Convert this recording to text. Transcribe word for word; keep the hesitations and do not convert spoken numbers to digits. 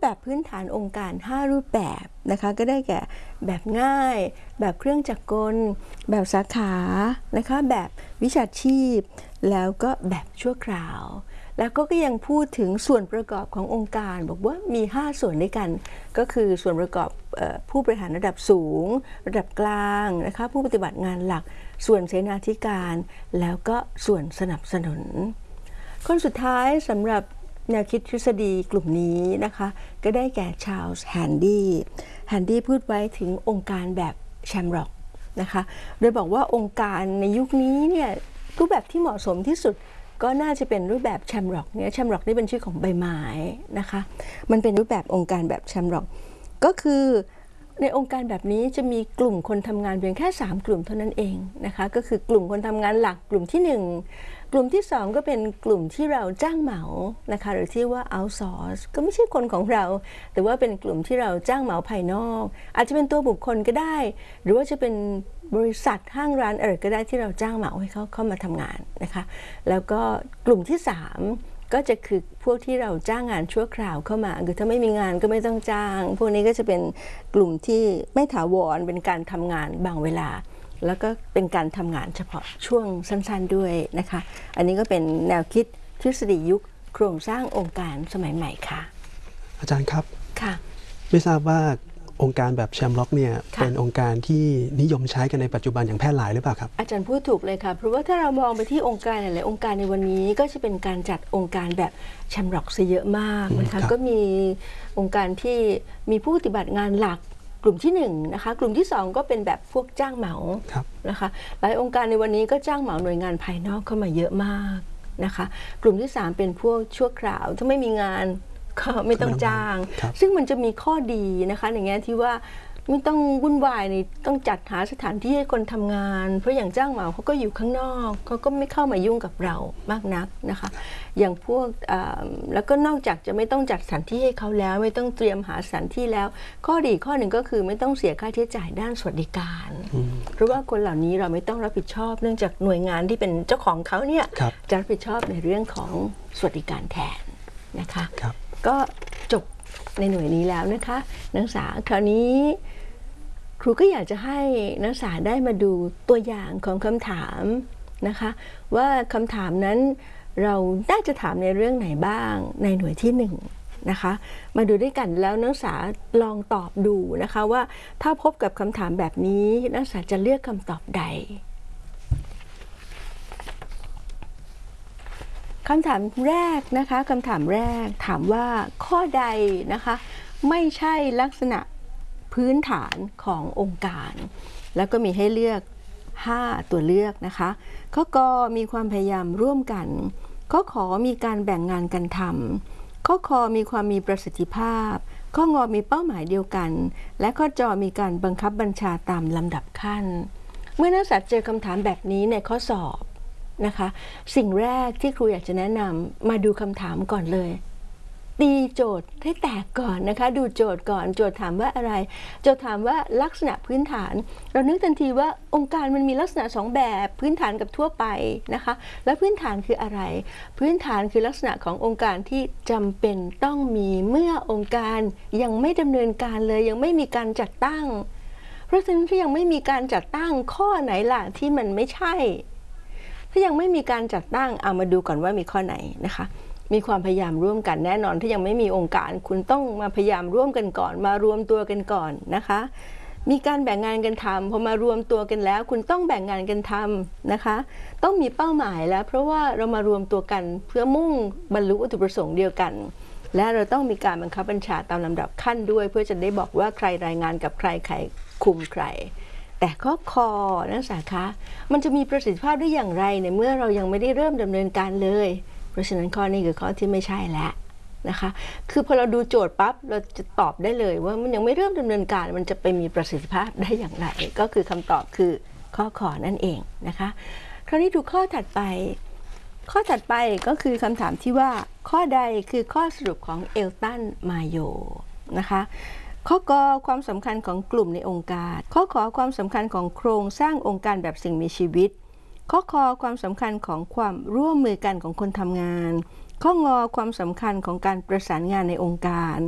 แบบพื้นฐานองค์การห้ารูปแบบนะคะก็ได้แก่แบบง่ายแบบเครื่องจักรกลแบบสาขานะคะแบบวิชาชีพแล้วก็แบบชั่วคราวแล้วก็ยังพูดถึงส่วนประกอบขององค์การบอกว่ามีห้าส่วนด้วยกันก็คือส่วนประกอบผู้บริหารระดับสูงระดับกลางนะคะผู้ปฏิบัติงานหลักส่วนเสนาธิการแล้วก็ส่วนสนับสนุนคนสุดท้ายสำหรับแนวคิดทฤษฎีกลุ่มนี้นะคะก็ได้แก่ชาร์ลส์แฮนดี้แฮนดี้พูดไว้ถึงองค์การแบบแชมร็อกนะคะโดยบอกว่าองค์การในยุคนี้เนี่ยรูปแบบที่เหมาะสมที่สุดก็น่าจะเป็นรูปแบบแชมร็อกเนี่ยแชมร็อกนี่เป็นชื่อของใบไม้นะคะมันเป็นรูปแบบองค์การแบบแชมร็อกก็คือในองค์การแบบนี้จะมีกลุ่มคนทำงานเพียงแค่สามกลุ่มเท่านั้นเองนะคะก็คือกลุ่มคนทำงานหลักกลุ่มที่หนึ่งกลุ่มที่สองก็เป็นกลุ่มที่เราจ้างเหมานะคะหรือที่ว่า outsource ก็ไม่ใช่คนของเราแต่ว่าเป็นกลุ่มที่เราจ้างเหมาภายนอกอาจจะเป็นตัวบุคคลก็ได้หรือว่าจะเป็นบริษัทห้างร้านอะไรก็ได้ที่เราจ้างเหมาให้เขาเข้ามาทำงานนะคะแล้วก็กลุ่มที่สามก็จะคือพวกที่เราจ้างงานชั่วคราวเข้ามาคือถ้าไม่มีงานก็ไม่ต้องจ้างพวกนี้ก็จะเป็นกลุ่มที่ไม่ถาวรเป็นการทำงานบางเวลาแล้วก็เป็นการทำงานเฉพาะช่วงสั้นๆด้วยนะคะอันนี้ก็เป็นแนวคิดทฤษฎียุคโครงสร้างองค์การสมัยใหม่ค่ะอาจารย์ครับค่ะไม่ทราบว่าองค์การแบบแชมร็อกเนี่ยเป็นองค์การที่นิยมใช้กันในปัจจุบันอย่างแพร่หลายหรือเปล่าครับอาจารย์พูดถูกเลยค่ะเพราะว่าถ้าเรามองไปที่องค์การหลายองค์การในวันนี้ก็จะเป็นการจัดองค์การแบบแชมร็อกซะเยอะมากนะคะก็มีองค์การที่มีผู้ปฏิบัติงานหลักกลุ่มที่หนึ่งนะคะกลุ่มที่สองก็เป็นแบบพวกจ้างเหมานะคะหลายองค์การในวันนี้ก็จ้างเหมาหน่วยงานภายนอกเข้ามาเยอะมากนะคะกลุ่มที่สามเป็นพวกชั่วคราวถ้าไม่มีงานก็ไม่ต้องจ้างซึ่งมันจะมีข้อดีนะคะอย่างเงี้ยที่ว่าไม่ต้องวุ่นวายในต้องจัดหาสถานที่ให้คนทำงานเพราะอย่างจ้างเหมาเขาก็อยู่ข้างนอกเขาก็ไม่เข้ามายุ่งกับเรามากนักนะคะอย่างพวกแล้วก็นอกจากจะไม่ต้องจัดสถานที่ให้เขาแล้วไม่ต้องเตรียมหาสถานที่แล้วข้อดีข้อหนึ่งก็คือไม่ต้องเสียค่าใช้จ่ายด้านสวัสดิการเพราะว่าคนเหล่านี้เราไม่ต้องรับผิดชอบเนื่องจากหน่วยงานที่เป็นเจ้าของเขาเนี่ยจะรับผิดชอบในเรื่องของสวัสดิการแทนนะคะก็จบในหน่วยนี้แล้วนะคะนักศึกษาคราวนี้ครูก็อยากจะให้นักศึกษาได้มาดูตัวอย่างของคำถามนะคะว่าคำถามนั้นเราน่าจะถามในเรื่องไหนบ้างในหน่วยที่หนึ่งนะคะมาดูด้วยกันแล้วนักศึกษาลองตอบดูนะคะว่าถ้าพบกับคำถามแบบนี้นักศึกษาจะเลือกคำตอบใดคำถามแรกนะคะคำถามแรกถามว่าข้อใดนะคะไม่ใช่ลักษณะพื้นฐานขององค์การแล้วก็มีให้เลือกห้าตัวเลือกนะคะข้อกมีความพยายามร่วมกันข้อขอมีการแบ่งงานกันทำข้อคอมีความมีประสิทธิภาพข้องอมีเป้าหมายเดียวกันและข้อจอมีการบังคับบัญชาตามลำดับขั้นเมื่อนักศึกษาเจอคำถามแบบนี้ในข้อสอบนะคะสิ่งแรกที่ครูอยากจะแนะนำมาดูคำถามก่อนเลยตีโจทย์ให้แตกก่อนนะคะดูโจทย์ก่อนโจทย์ถามว่าอะไรโจทย์ถามว่าลักษณะพื้นฐานเรานึกทันทีว่าองค์การมันมีลักษณะสองแบบพื้นฐานกับทั่วไปนะคะแล้วพื้นฐานคืออะไรพื้นฐานคือลักษณะขององค์การที่จำเป็นต้องมีเมื่อองค์การยังไม่ดำเนินการเลยยังไม่มีการจัดตั้งเพราะฉะนั้นถ้ายังไม่มีการจัดตั้งข้อไหนล่ะที่มันไม่ใช่ถ้ายังไม่มีการจัดตั้งเอามาดูก่อนว่ามีข้อไหนนะคะมีความพยายามร่วมกันแน่นอนถ้ายังไม่มีองค์การคุณต้องมาพยายามร่วมกันก่อนมารวมตัวกันก่อนนะคะมีการแบ่งงานกันทำพอมารวมตัวกันแล้วคุณต้องแบ่งงานกันทำนะคะต้องมีเป้าหมายแล้วเพราะว่าเรามารวมตัวกันเพื่อมุ่งบรรลุวัตถุประสงค์เดียวกันและเราต้องมีการบังคับบัญชาตามลำดับขั้นด้วยเพื่อจะได้บอกว่าใครรายงานกับใครใครคุมใครแต่ข้อคอนักศึกษาคะมันจะมีประสิทธิภาพได้อย่างไรในเมื่อเรายังไม่ได้เริ่มดำเนินการเลยเพราะฉะนั้นข้อนี้คือข้อที่ไม่ใช่แล้วนะคะคือพอเราดูโจทย์ปั๊บเราจะตอบได้เลยว่ามันยังไม่เริ่มดำเนินการมันจะไปมีประสิทธิภาพได้อย่างไรก็คือคำตอบคือข้อขอนั่นเองนะคะคราวนี้ดูข้อถัดไปข้อถัดไปก็คือคำถามที่ว่าข้อใดคือข้อสรุปของเอลตันมาโยนะคะข้อกอความสำคัญของกลุ่มในองค์การข้อขอความสำคัญของโครงสร้างองค์การแบบสิ่งมีชีวิตข้อคอความสำคัญของความร่วมมือกันของคนทำงานข้องอความสำคัญของการประสานงานในองค์การ